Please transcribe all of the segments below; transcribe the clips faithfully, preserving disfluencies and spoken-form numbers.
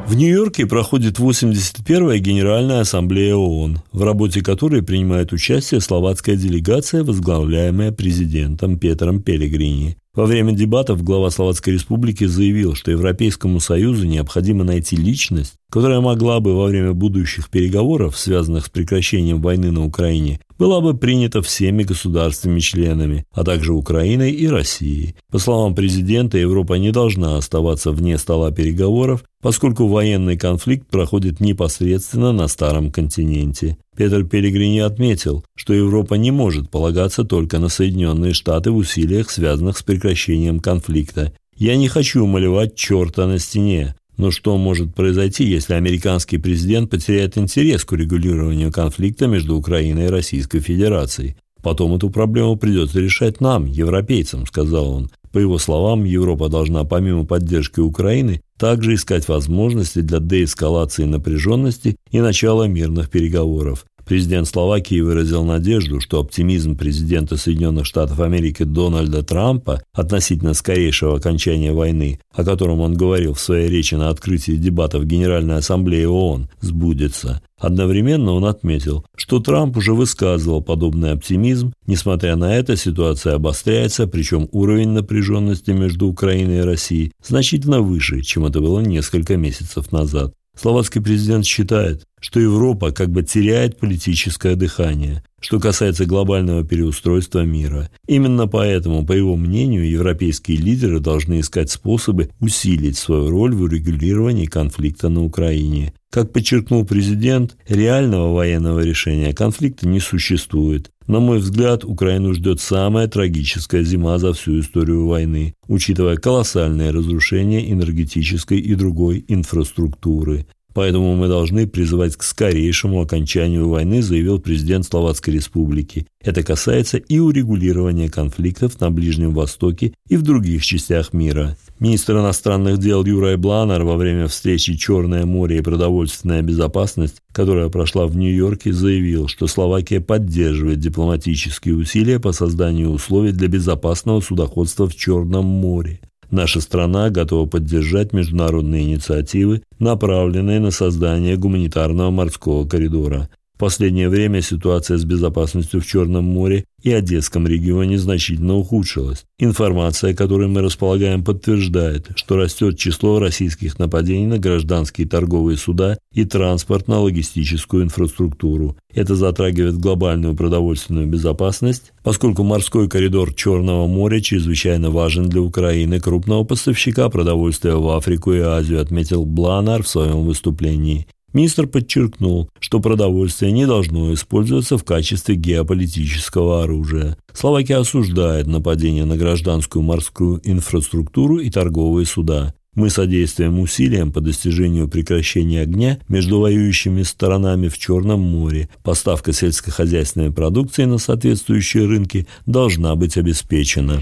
В Нью-Йорке проходит восемьдесят первая Генеральная ассамблея ООН, в работе которой принимает участие словацкая делегация, возглавляемая президентом Петером Пелегрини. Во время дебатов глава Словацкой Республики заявил, что Европейскому Союзу необходимо найти личность, которая могла бы во время будущих переговоров, связанных с прекращением войны на Украине, была бы принята всеми государствами-членами, а также Украиной и Россией. По словам президента, Европа не должна оставаться вне стола переговоров, поскольку военный конфликт проходит непосредственно на Старом континенте. Петер Пелегрини отметил, что Европа не может полагаться только на Соединенные Штаты в усилиях, связанных с прекращением конфликта. «Я не хочу умалевать черта на стене. Но что может произойти, если американский президент потеряет интерес к урегулированию конфликта между Украиной и Российской Федерацией? Потом эту проблему придется решать нам, европейцам», — сказал он. По его словам, Европа должна помимо поддержки Украины также искать возможности для деэскалации напряженности и начала мирных переговоров. Президент Словакии выразил надежду, что оптимизм президента Соединенных Штатов Америки Дональда Трампа относительно скорейшего окончания войны, о котором он говорил в своей речи на открытии дебатов Генеральной ассамблеи ООН, сбудется. Одновременно он отметил, что Трамп уже высказывал подобный оптимизм. Несмотря на это, ситуация обостряется, причем уровень напряженности между Украиной и Россией значительно выше, чем это было несколько месяцев назад. Словацкий президент считает, что Европа как бы теряет политическое дыхание, что касается глобального переустройства мира. Именно поэтому, по его мнению, европейские лидеры должны искать способы усилить свою роль в урегулировании конфликта на Украине. Как подчеркнул президент, реального военного решения конфликта не существует. На мой взгляд, Украину ждет самая трагическая зима за всю историю войны, учитывая колоссальные разрушения энергетической и другой инфраструктуры. Поэтому мы должны призывать к скорейшему окончанию войны, заявил президент Словацкой Республики. Это касается и урегулирования конфликтов на Ближнем Востоке и в других частях мира. Министр иностранных дел Юрай Бланар во время встречи «Черное море и продовольственная безопасность», которая прошла в Нью-Йорке, заявил, что Словакия поддерживает дипломатические усилия по созданию условий для безопасного судоходства в Черном море. Наша страна готова поддержать международные инициативы, направленные на создание гуманитарного морского коридора. В последнее время ситуация с безопасностью в Черном море и Одесском регионе значительно ухудшилась. Информация, которой мы располагаем, подтверждает, что растет число российских нападений на гражданские торговые суда и транспортно-логистическую инфраструктуру. Это затрагивает глобальную продовольственную безопасность, поскольку морской коридор Черного моря чрезвычайно важен для Украины, крупного поставщика продовольствия в Африку и Азию, отметил Бланар в своем выступлении. Министр подчеркнул, что продовольствие не должно использоваться в качестве геополитического оружия. Словакия осуждает нападение на гражданскую морскую инфраструктуру и торговые суда. Мы содействуем усилиям по достижению прекращения огня между воюющими сторонами в Черном море. Поставка сельскохозяйственной продукции на соответствующие рынки должна быть обеспечена.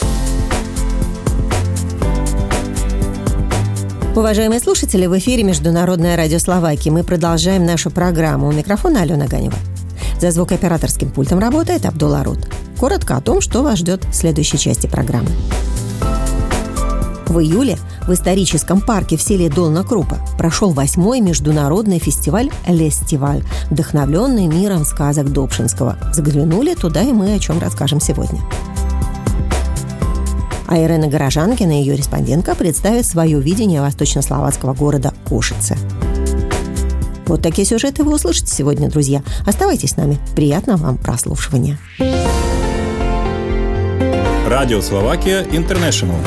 Уважаемые слушатели, в эфире Международное радио Словакии. Мы продолжаем нашу программу. У микрофона Алена Ганева. За звукооператорским пультом работает Абдулла Рут. Коротко о том, что вас ждет в следующей части программы. В июле в историческом парке в селе Долна Крупа прошел восьмой международный фестиваль «Лестиваль», вдохновленный миром сказок Добшинского. Заглянули туда, и мы о чем расскажем сегодня. А Ирена Горожанкина и ее респондентка представят свое видение восточнословацкого города Кошице. Вот такие сюжеты вы услышите сегодня, друзья. Оставайтесь с нами. Приятного вам прослушивания. Радио Словакия Интернешнл.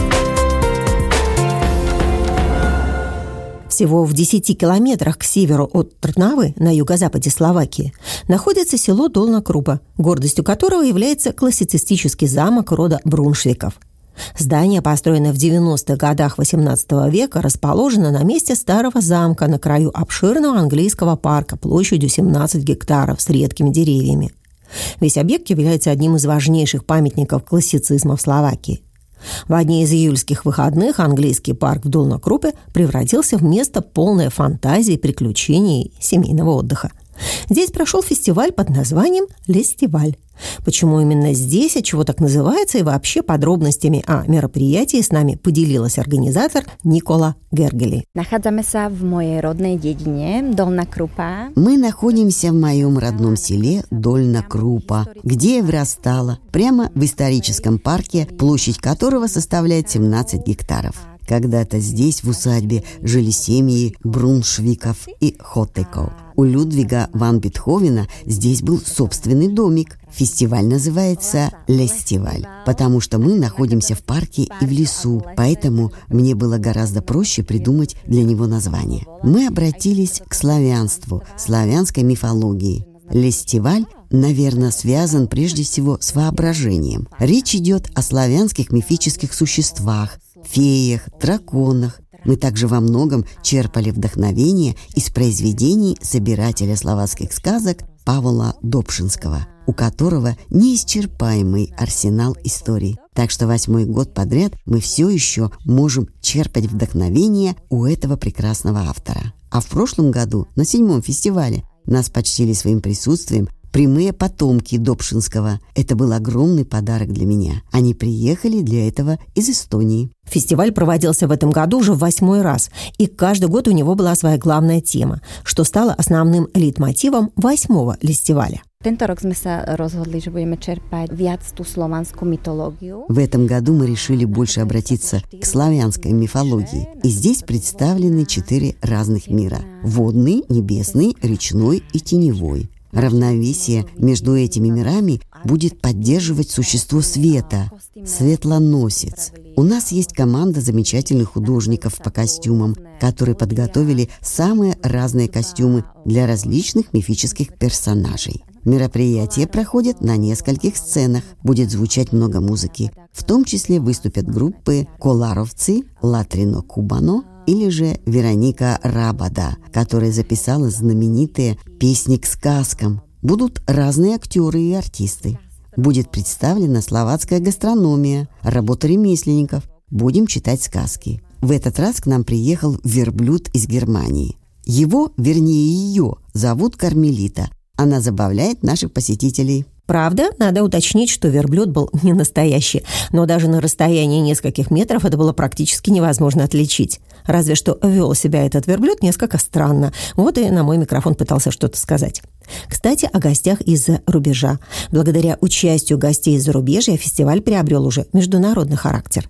Всего в десяти километрах к северу от Трнавы, на юго-западе Словакии, находится село Долна Крупа, гордостью которого является классицистический замок рода Бруншвиков. Здание, построенное в девяностых годах восемнадцатого века, расположено на месте старого замка на краю обширного английского парка площадью семнадцать гектаров с редкими деревьями. Весь объект является одним из важнейших памятников классицизма в Словакии. В одни из июльских выходных английский парк в Долна Крупе превратился в место полное фантазии, приключений и семейного отдыха. Здесь прошел фестиваль под названием «Лестиваль». Почему именно здесь, отчего так называется, и вообще подробностями о мероприятии с нами поделилась организатор Никола Гергели. Мы находимся в моем родном селе Дольна Крупа, где я вырастала, прямо в историческом парке, площадь которого составляет семнадцать гектаров. Когда-то здесь, в усадьбе, жили семьи Бруншвиков и Хотеков. У Людвига ван Бетховена здесь был собственный домик. Фестиваль называется «Лестиваль», потому что мы находимся в парке и в лесу, поэтому мне было гораздо проще придумать для него название. Мы обратились к славянству, славянской мифологии. Лестиваль, наверное, связан прежде всего с воображением. Речь идет о славянских мифических существах, феях, драконах. Мы также во многом черпали вдохновение из произведений собирателя словацких сказок Павла Добшинского, у которого неисчерпаемый арсенал историй. Так что восьмой год подряд мы все еще можем черпать вдохновение у этого прекрасного автора. А в прошлом году, на седьмом фестивале, нас почтили своим присутствием прямые потомки Добшинского. Это был огромный подарок для меня. Они приехали для этого из Эстонии. Фестиваль проводился в этом году уже в восьмой раз, и каждый год у него была своя главная тема, что стало основным лейтмотивом восьмого лестиваля. В этом году мы решили больше обратиться к славянской мифологии. И здесь представлены четыре разных мира: водный, небесный, речной и теневой. Равновесие между этими мирами будет поддерживать существо света – светлоносец. У нас есть команда замечательных художников по костюмам, которые подготовили самые разные костюмы для различных мифических персонажей. Мероприятие проходит на нескольких сценах. Будет звучать много музыки. В том числе выступят группы «Коларовцы», «Латрино Кубано» или же Вероника Рабада, которая записала знаменитые песни к сказкам. Будут разные актеры и артисты. Будет представлена словацкая гастрономия, работа ремесленников. Будем читать сказки. В этот раз к нам приехал верблюд из Германии. Его, вернее ее, зовут Кармелита. Она забавляет наших посетителей. Правда, надо уточнить, что верблюд был не настоящий, но даже на расстоянии нескольких метров это было практически невозможно отличить. Разве что вел себя этот верблюд несколько странно. Вот и на мой микрофон пытался что-то сказать. Кстати, о гостях из-за рубежа. Благодаря участию гостей из-за зарубежья фестиваль приобрел уже международный характер.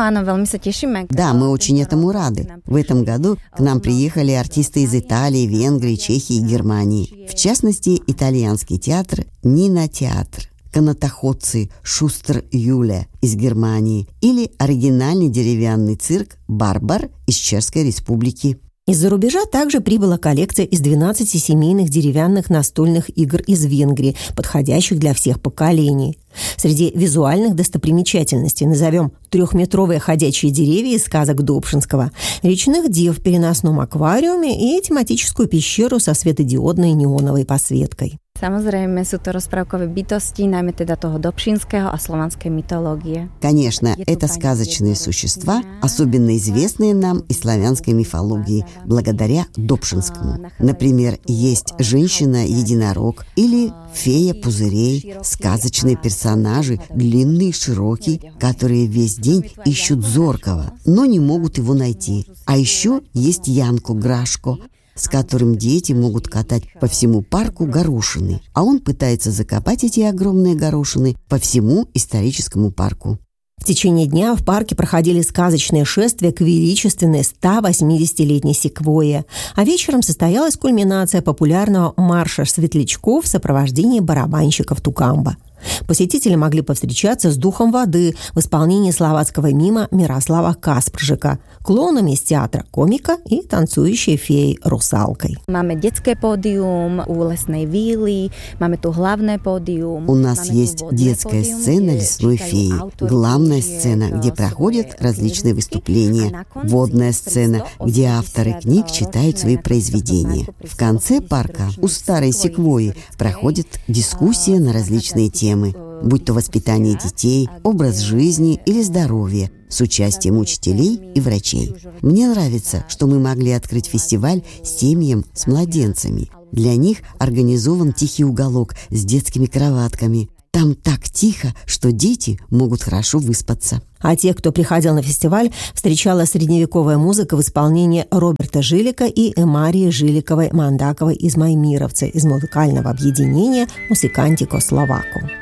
Да, мы очень этому рады. В этом году к нам приехали артисты из Италии, Венгрии, Чехии и Германии. В частности, итальянский театр «Нина Театр», канатоходцы «Шустер Юле» из Германии или оригинальный деревянный цирк «Барбар» из Чешской Республики. Из-за рубежа также прибыла коллекция из двенадцати семейных деревянных настольных игр из Венгрии, подходящих для всех поколений. Среди визуальных достопримечательностей назовем трехметровые ходячие деревья из сказок Добшинского, речных дев в переносном аквариуме и тематическую пещеру со светодиодной неоновой подсветкой. Samozrejme sú to rozprávkové bytosti, najmä teda toho dobšinského a slovanskej mytológie. Конечно, это сказочные существа, особенно известные нам из славянской мифологии, благодаря Добшинскому. Например, есть женщина-единорог или фея пузырей, сказочные персонажи, длинный и широкий, которые весь день ищут зоркого, но не могут его найти. А еще есть Янко Грашко, с которым дети могут катать по всему парку горошины, а он пытается закопать эти огромные горошины по всему историческому парку. В течение дня в парке проходили сказочные шествия к величественной ста восьмидесятилетней секвойе, а вечером состоялась кульминация популярного марша светлячков в сопровождении барабанщиков Тукамба. Посетители могли повстречаться с духом воды в исполнении словацкого мима Мирослава Каспржика, клоунами из театра комика и танцующей феей русалкой. Máme детское pódium у лесной виллы, máme tu главное pódium. У нас есть детская сцена лесной феи, главная сцена, где проходят различные выступления, водная сцена, где авторы книг читают свои произведения. В конце парка у старой секвойи проходит дискуссия на различные темы, будь то воспитание детей, образ жизни или здоровье, с участием учителей и врачей. Мне нравится, что мы могли открыть фестиваль семьям с младенцами. Для них организован тихий уголок с детскими кроватками. Там так тихо, что дети могут хорошо выспаться. А тех, кто приходил на фестиваль, встречала средневековая музыка в исполнении Роберта Жилика и Эмарии Жиликовой-Мандаковой из Маймировца из музыкального объединения «Музикантико Словако».